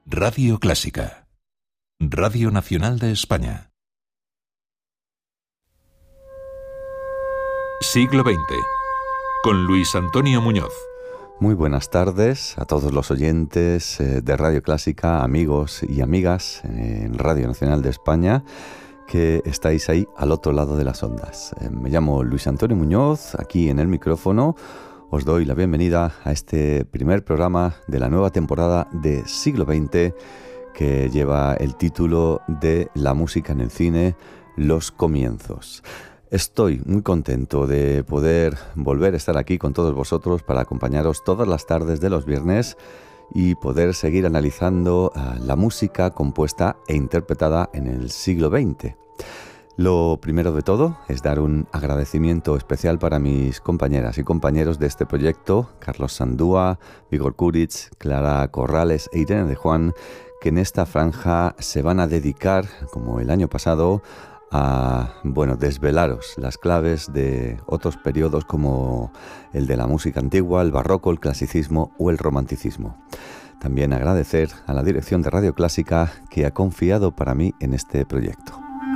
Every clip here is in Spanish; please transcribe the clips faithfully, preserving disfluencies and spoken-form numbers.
Radio Clásica, Radio Nacional de España. Siglo veinte, con Luis Antonio Muñoz. Muy buenas tardes a todos los oyentes de Radio Clásica, amigos y amigas en Radio Nacional de España, que estáis ahí al otro lado de las ondas. Me llamo Luis Antonio Muñoz, aquí en el micrófono. Os doy la bienvenida a este primer programa de la nueva temporada de Siglo veinte, que lleva el título de La música en el cine, los comienzos. Estoy muy contento de poder volver a estar aquí con todos vosotros para acompañaros todas las tardes de los viernes y poder seguir analizando uh, la música compuesta e interpretada en el siglo veinte. Lo primero de todo es dar un agradecimiento especial para mis compañeras y compañeros de este proyecto, Carlos Sandúa, Vigor Kuric, Clara Corrales e Irene de Juan, que en esta franja se van a dedicar, como el año pasado, a bueno, desvelaros las claves de otros periodos como el de la música antigua, el barroco, el clasicismo o el romanticismo. También agradecer a la dirección de Radio Clásica que ha confiado para mí en este proyecto.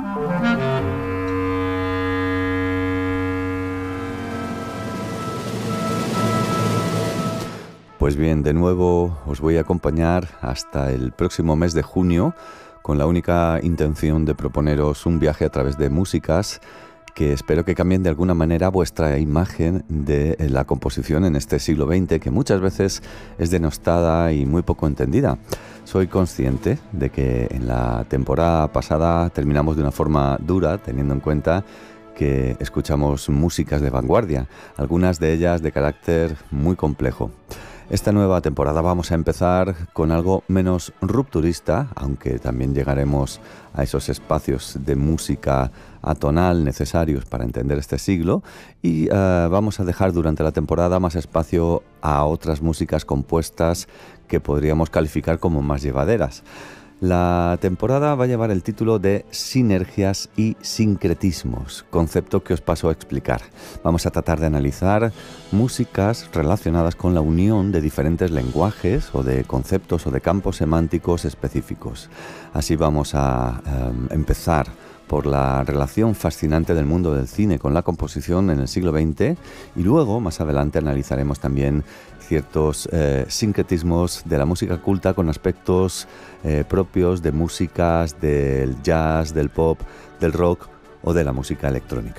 Pues bien, de nuevo os voy a acompañar hasta el próximo mes de junio con la única intención de proponeros un viaje a través de músicas que espero que cambien de alguna manera vuestra imagen de la composición en este siglo veinte, que muchas veces es denostada y muy poco entendida. Soy consciente de que en la temporada pasada terminamos de una forma dura, teniendo en cuenta que escuchamos músicas de vanguardia, algunas de ellas de carácter muy complejo. Esta nueva temporada vamos a empezar con algo menos rupturista, aunque también llegaremos a esos espacios de música atonal necesarios para entender este siglo, y uh, vamos a dejar durante la temporada más espacio a otras músicas compuestas que podríamos calificar como más llevaderas. La temporada va a llevar el título de Sinergias y Sincretismos, concepto que os paso a explicar. Vamos a tratar de analizar músicas relacionadas con la unión de diferentes lenguajes o de conceptos o de campos semánticos específicos. Así vamos a um, empezar por la relación fascinante del mundo del cine con la composición en el siglo veinte, y luego, más adelante, analizaremos también ciertos eh, sincretismos de la música culta con aspectos eh, propios de músicas del jazz, del pop, del rock o de la música electrónica.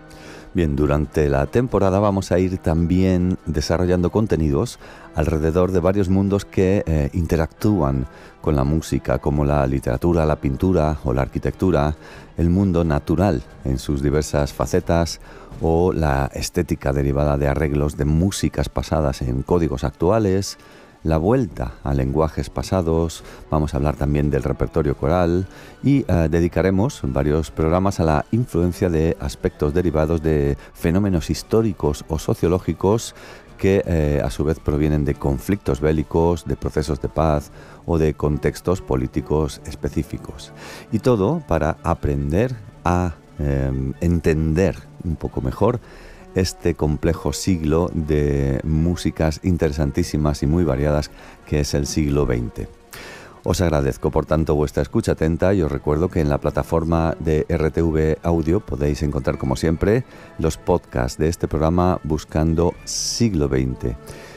Bien, durante la temporada vamos a ir también desarrollando contenidos alrededor de varios mundos que eh, interactúan con la música, como la literatura, la pintura o la arquitectura, el mundo natural en sus diversas facetas o la estética derivada de arreglos de músicas pasadas en códigos actuales, la vuelta a lenguajes pasados. Vamos a hablar también del repertorio coral y eh, dedicaremos varios programas a la influencia de aspectos derivados de fenómenos históricos o sociológicos que eh, a su vez provienen de conflictos bélicos, de procesos de paz o de contextos políticos específicos. Y todo para aprender a eh, entender un poco mejor este complejo siglo de músicas interesantísimas y muy variadas que es el siglo veinte. Os agradezco, por tanto, vuestra escucha atenta y os recuerdo que en la plataforma de R T V Audio podéis encontrar, como siempre, los podcasts de este programa buscando siglo veinte.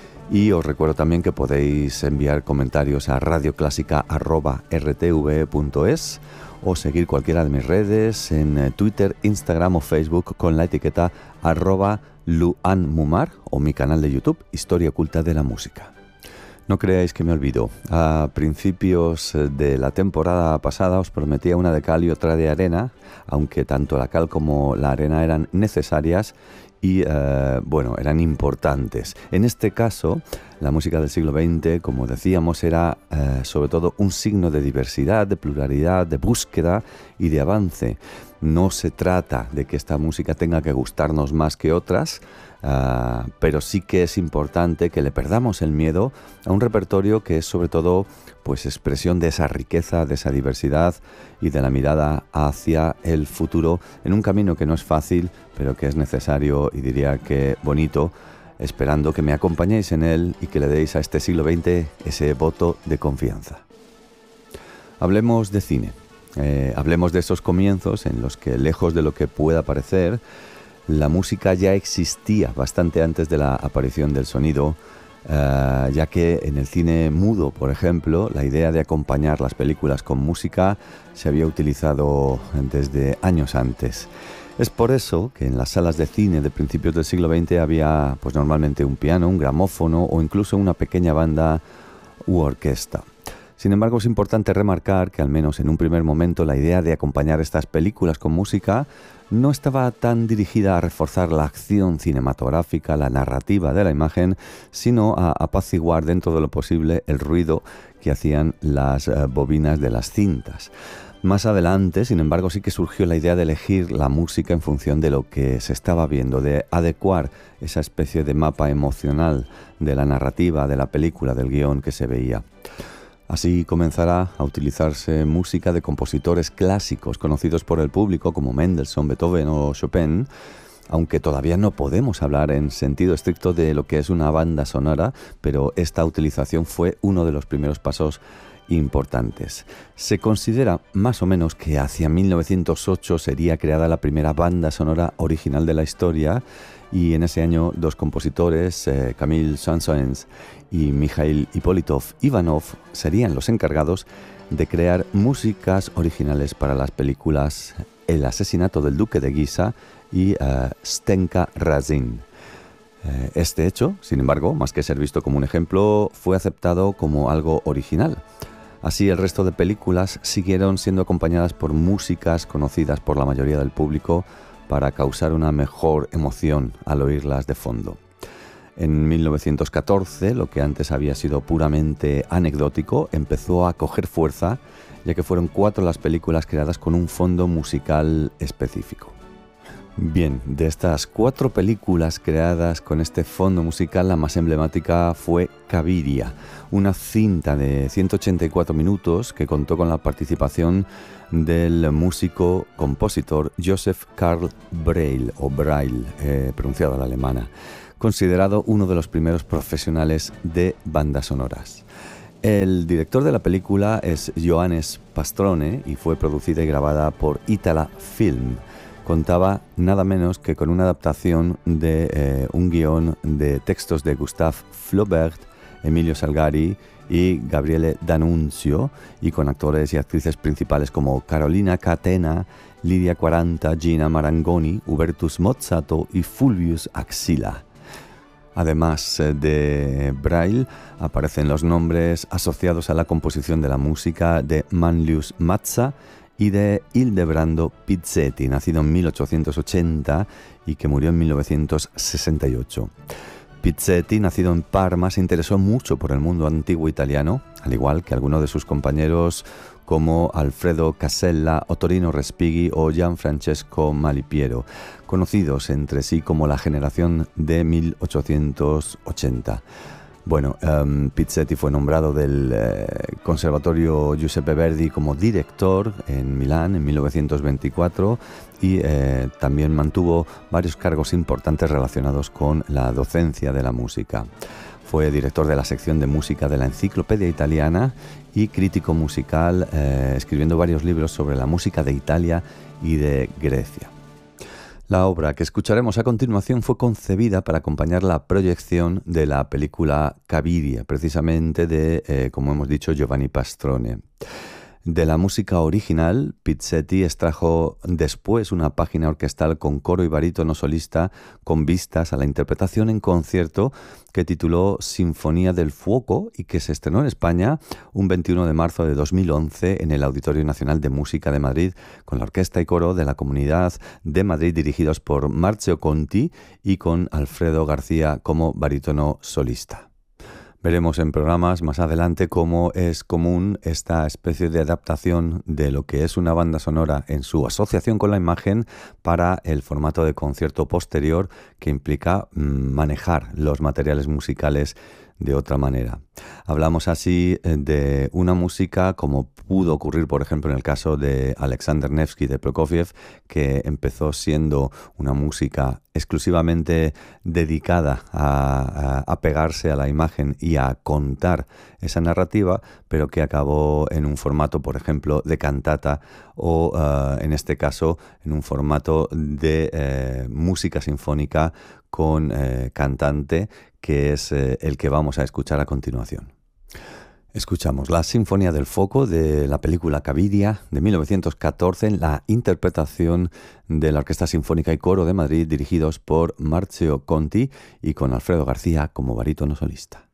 Y os recuerdo también que podéis enviar comentarios a radioclásica arroba r t v punto es o seguir cualquiera de mis redes en Twitter, Instagram o Facebook con la etiqueta arroba luanmumar o mi canal de YouTube, Historia Oculta de la Música. No creáis que me olvido. A principios de la temporada pasada os prometía una de cal y otra de arena, aunque tanto la cal como la arena eran necesarias y, eh, bueno, eran importantes. En este caso, la música del siglo veinte, como decíamos, era eh, sobre todo un signo de diversidad, de pluralidad, de búsqueda y de avance. No se trata de que esta música tenga que gustarnos más que otras, Uh, pero sí que es importante que le perdamos el miedo a un repertorio que es sobre todo pues expresión de esa riqueza, de esa diversidad y de la mirada hacia el futuro en un camino que no es fácil, pero que es necesario y diría que bonito, esperando que me acompañéis en él y que le deis a este siglo veinte ese voto de confianza. Hablemos de cine. Eh, hablemos de esos comienzos en los que, lejos de lo que pueda parecer, la música ya existía bastante antes de la aparición del sonido, uh, ya que en el cine mudo, por ejemplo, la idea de acompañar las películas con música se había utilizado desde años antes. Es por eso que en las salas de cine de principios del siglo veinte había pues, normalmente un piano, un gramófono o incluso una pequeña banda u orquesta. Sin embargo, es importante remarcar que al menos en un primer momento la idea de acompañar estas películas con música no estaba tan dirigida a reforzar la acción cinematográfica, la narrativa de la imagen, sino a apaciguar dentro de lo posible el ruido que hacían las uh, bobinas de las cintas. Más adelante, sin embargo, sí que surgió la idea de elegir la música en función de lo que se estaba viendo, de adecuar esa especie de mapa emocional de la narrativa, de la película, del guión que se veía. Así comenzará a utilizarse música de compositores clásicos conocidos por el público como Mendelssohn, Beethoven o Chopin, aunque todavía no podemos hablar en sentido estricto de lo que es una banda sonora, pero esta utilización fue uno de los primeros pasos importantes. Se considera más o menos que hacia mil novecientos ocho sería creada la primera banda sonora original de la historia, y en ese año dos compositores, eh, Camille Saint-Saëns y Mikhail Ippolitov Ivanov, serían los encargados de crear músicas originales para las películas El asesinato del duque de Guisa y uh, Stenka Razin. Eh, este hecho, sin embargo, más que ser visto como un ejemplo, fue aceptado como algo original. Así, el resto de películas siguieron siendo acompañadas por músicas conocidas por la mayoría del público para causar una mejor emoción al oírlas de fondo. En mil novecientos catorce, lo que antes había sido puramente anecdótico empezó a coger fuerza, ya que fueron cuatro las películas creadas con un fondo musical específico. Bien, de estas cuatro películas creadas con este fondo musical, la más emblemática fue Cabiria, una cinta de ciento ochenta y cuatro minutos que contó con la participación del músico compositor Joseph Karl Breuil, o Breuil, eh, pronunciado a la alemana, considerado uno de los primeros profesionales de bandas sonoras. El director de la película es Johannes Pastrone y fue producida y grabada por Itala Film. Contaba nada menos que con una adaptación de eh, un guión de textos de Gustave Flaubert, Emilio Salgari y Gabriele D'Annunzio, y con actores y actrices principales como Carolina Catena, Lidia Quaranta, Gina Marangoni, Hubertus Mozzato y Fulvius Axila. Además de Breuil, aparecen los nombres asociados a la composición de la música de Manlius Mazza y de Ildebrando Pizzetti, nacido en mil ochocientos ochenta y que murió en mil novecientos sesenta y ocho. Pizzetti, nacido en Parma, se interesó mucho por el mundo antiguo italiano, al igual que algunos de sus compañeros como Alfredo Casella, Ottorino Respighi o Gianfrancesco Malipiero, conocidos entre sí como la generación de mil ochocientos ochenta. Bueno, um, Pizzetti fue nombrado del eh, Conservatorio Giuseppe Verdi como director en Milán en mil novecientos veinticuatro y eh, también mantuvo varios cargos importantes relacionados con la docencia de la música. Fue director de la sección de música de la Enciclopedia Italiana y crítico musical, eh, escribiendo varios libros sobre la música de Italia y de Grecia. La obra que escucharemos a continuación fue concebida para acompañar la proyección de la película Cabiria, precisamente de, eh, como hemos dicho, Giovanni Pastrone. De la música original, Pizzetti extrajo después una página orquestal con coro y barítono solista con vistas a la interpretación en concierto que tituló Sinfonía del Fuoco y que se estrenó en España un veintiuno de marzo de dos mil once en el Auditorio Nacional de Música de Madrid con la orquesta y coro de la Comunidad de Madrid dirigidos por Marcio Conti y con Alfredo García como barítono solista. Veremos en programas más adelante cómo es común esta especie de adaptación de lo que es una banda sonora en su asociación con la imagen para el formato de concierto posterior que implica manejar los materiales musicales de otra manera. Hablamos así de una música como pudo ocurrir, por ejemplo, en el caso de Alexander Nevsky de Prokofiev, que empezó siendo una música exclusivamente dedicada a, a, a pegarse a la imagen y a contar esa narrativa, pero que acabó en un formato, por ejemplo, de cantata o, uh, en este caso, en un formato de eh, música sinfónica con eh, cantante, que es eh, el que vamos a escuchar a continuación. Escuchamos la Sinfonía del Foco de la película Caviria de mil novecientos catorce, en la interpretación de la Orquesta Sinfónica y Coro de Madrid, dirigidos por Marcio Conti y con Alfredo García como barítono solista.